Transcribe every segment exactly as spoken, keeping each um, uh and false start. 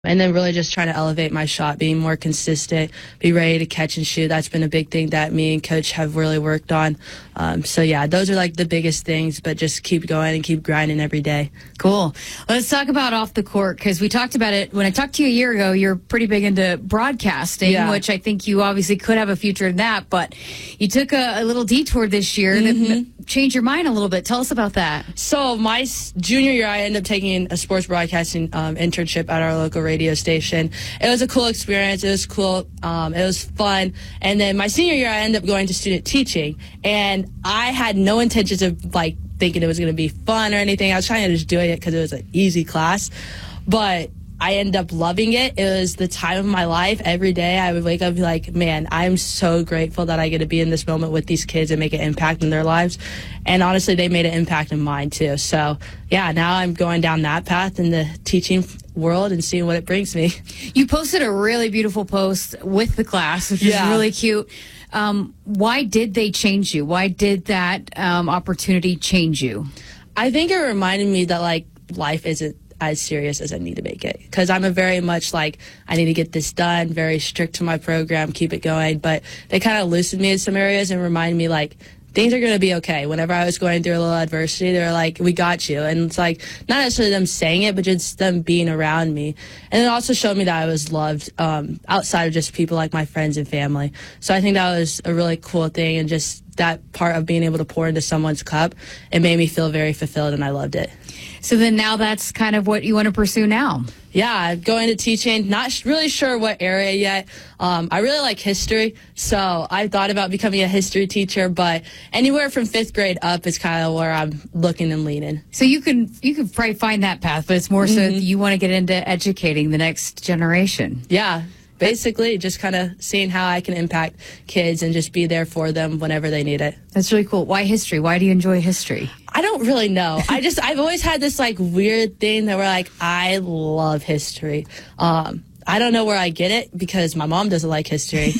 And then really just trying to elevate my shot, being more consistent, be ready to catch and shoot. That's been a big thing that me and Coach have really worked on. Um, so, yeah, those are like the biggest things, but just keep going and keep grinding every day. Cool. Let's talk about off the court, because we talked about it. When I talked to you a year ago, you're pretty big into broadcasting, yeah. which I think you obviously could have a future in that, but you took a, a little detour this year mm-hmm. that changed your mind a little bit. Tell us about that. So my junior year, I ended up taking a sports broadcasting um, internship at our local radio station. It was a cool experience. It was cool. Um, it was fun. And then my senior year, I ended up going to student teaching, and I had no intentions of like thinking it was going to be fun or anything. I was trying to just do it because it was an easy class, but I ended up loving it. It was the time of my life. Every day I would wake up and be like, man, I'm so grateful that I get to be in this moment with these kids and make an impact in their lives. And honestly, they made an impact in mine too. So yeah, now I'm going down that path in the teaching world and seeing what it brings me. You posted a really beautiful post with the class, which yeah. is really cute. Um, why did they change you? Why did that um, opportunity change you? I think it reminded me that like life isn't as serious as I need to make it, because I'm a very much like, I need to get this done, very strict to my program, keep it going. But they kind of loosened me in some areas and remind me like things are going to be okay. Whenever I was going through a little adversity, they were like, we got you. And it's like, not necessarily them saying it, but just them being around me. And it also showed me that I was loved um, outside of just people like my friends and family. So I think that was a really cool thing, and just that part of being able to pour into someone's cup, it made me feel very fulfilled, and I loved it. So then now that's kind of what you want to pursue now? Yeah, going to teaching, not sh- really sure what area yet. Um, I really like history, so I thought about becoming a history teacher, but anywhere from fifth grade up is kind of where I'm looking and leaning. So you can you can probably find that path, but it's more mm-hmm. so that you want to get into educating the next generation. Yeah. Basically, just kind of seeing how I can impact kids and just be there for them whenever they need it. That's really cool. Why history? Why do you enjoy history? I don't really know. I just, I've always had this like weird thing that we're like, I love history. Um, I don't know where I get it, because my mom doesn't like history.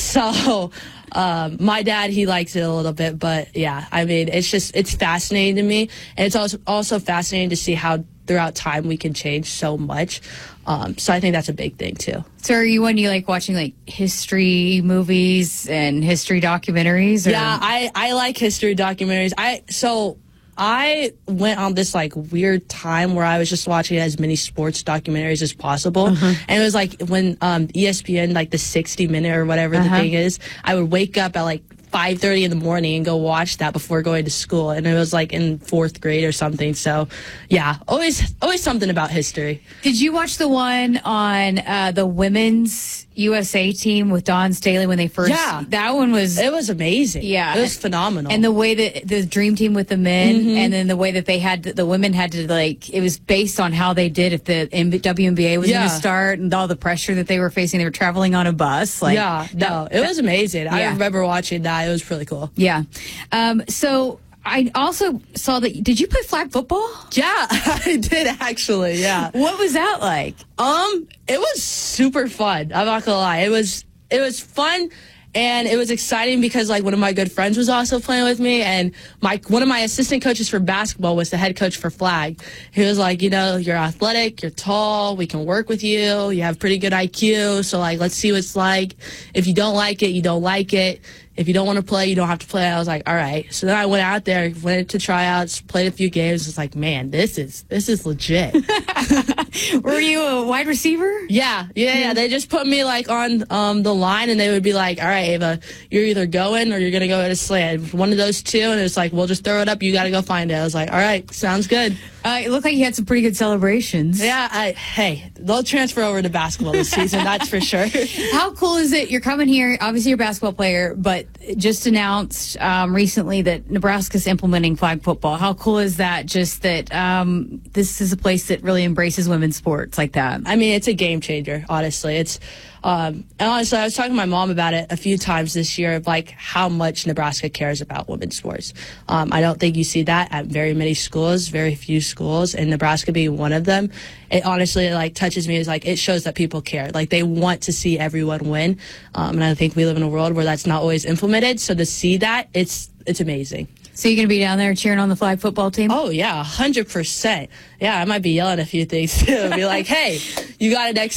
so um, my dad, he likes it a little bit. But yeah, I mean, it's just, it's fascinating to me. And it's also, also fascinating to see how throughout time we can change so much. Um, so I think that's a big thing too. So are you one you like watching like history movies and history documentaries? Or? Yeah, I, I like history documentaries. I so I went on this like weird time where I was just watching as many sports documentaries as possible. Uh-huh. And it was like when um, E S P N, like the sixty minute or whatever uh-huh. the thing is, I would wake up at like five thirty in the morning and go watch that before going to school. And it was like in fourth grade or something. So yeah, always always something about history. Did you watch the one on uh, the women's U S A team with Dawn Staley when they first? Yeah. That one was... It was amazing. Yeah. It was phenomenal. And the way that the dream team with the men mm-hmm. and then the way that they had, to, the women had to like, it was based on how they did if the W N B A was yeah. going to start and all the pressure that they were facing. They were traveling on a bus. Like, yeah, no, that, it was amazing. Yeah. I remember watching that. It was really cool. Yeah. Um, so I also saw that. Did you play flag football? Yeah, I did actually. Yeah. What was that like? Um, it was super fun. I'm not gonna lie. It was it was fun. And it was exciting because, like, one of my good friends was also playing with me, and my one of my assistant coaches for basketball was the head coach for flag. He was like, you know, you're athletic, you're tall, we can work with you, you have pretty good I Q, so, like, let's see what it's like. If you don't like it, you don't like it. If you don't want to play, you don't have to play. I was like, all right. So then I went out there, went to tryouts, played a few games. It's like, man, this is this is legit. Were you a wide receiver? Yeah, yeah, yeah. They just put me like on um, the line, and they would be like, all right, Ava, you're either going or you're going to go at a slant. One of those two, and it's like, we'll just throw it up. You got to go find it. I was like, all right, sounds good. Uh, it looked like you had some pretty good celebrations. Yeah, I, hey, they'll transfer over to basketball this season, that's for sure. How cool is it? You're coming here, obviously you're a basketball player, but just announced um, recently that Nebraska's implementing flag football. How cool is that? Just that um, this is a place that really embraces women's sports like that. I mean, it's a game changer, honestly. It's Um, and honestly, I was talking to my mom about it a few times this year of like how much Nebraska cares about women's sports. Um, I don't think you see that at very many schools, very few schools, and Nebraska being one of them. It honestly like touches me as like it shows that people care. Like they want to see everyone win. Um, and I think we live in a world where that's not always implemented. So to see that, it's it's amazing. So you're going to be down there cheering on the flag football team? Oh, yeah, one hundred percent. Yeah, I might be yelling a few things, too. Be like, hey, you got it next